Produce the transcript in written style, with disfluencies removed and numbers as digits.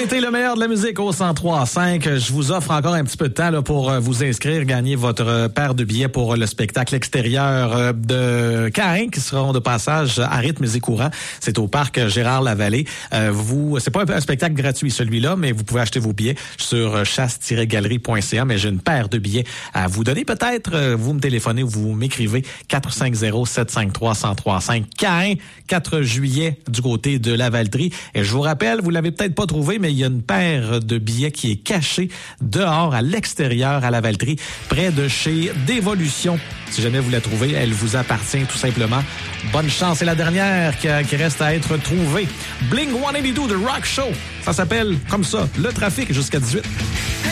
été le meilleur de la musique au 103.5. Je vous offre encore un petit peu de temps là, pour vous inscrire, gagner votre paire de billets pour le spectacle extérieur de Caïn qui seront de passage à rythme et courant. C'est au parc Gérard-Lavallée. C'est pas un spectacle gratuit celui-là, mais vous pouvez acheter vos billets sur chasse-galerie.ca. Mais j'ai une paire de billets à vous donner. Peut-être vous me téléphonez ou vous m'écrivez 450-753-1035. Caïn, 4 juillet du côté de Lavaltrie. Et je vous rappelle, vous l'avez peut-être pas trouvé, mais il y a une paire de billets qui est cachée dehors, à l'extérieur, à Lavaltrie, près de chez Dévolution. Si jamais vous la trouvez, elle vous appartient tout simplement. Bonne chance. C'est la dernière qui reste à être trouvée. Blink 182 de Rock Show. Ça s'appelle comme ça, Le Trafic, jusqu'à 18.